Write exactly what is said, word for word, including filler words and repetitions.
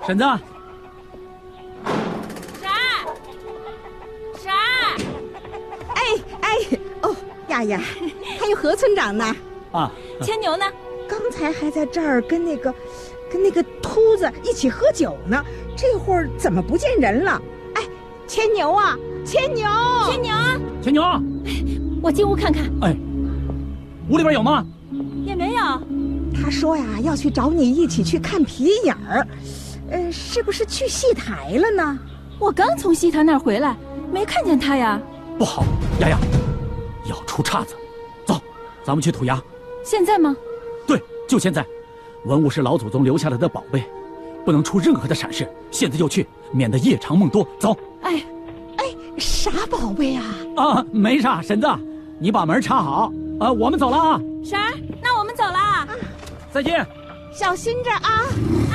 婶子。 婶儿，婶儿。 哎哎，哦，丫丫，还有何村长呢？ 啊， 牵牛呢？ 刚才还在这儿跟那个，跟那个秃子一起喝酒呢，这会儿怎么不见人了？哎，牵牛啊，牵牛， 牵牛， 牵牛。 我进屋看看。 哎，屋里边有吗？ 也没有。 他说呀，要去找你一起去看皮影儿，呃，是不是去戏台了呢？ 我刚从戏台那儿回来，没看见他呀。 不好，丫丫，要出岔子。走，咱们去土衙。 现在吗？ 对，就现在。文物是老祖宗留下来的宝贝，不能出任何的闪失。现在就去，免得夜长梦多。走。 哎， 哎，啥宝贝啊？ 啊，没啥，婶子，你把门插好。啊，我们走了啊。 婶儿，那我们走了。 再见， 小心着啊。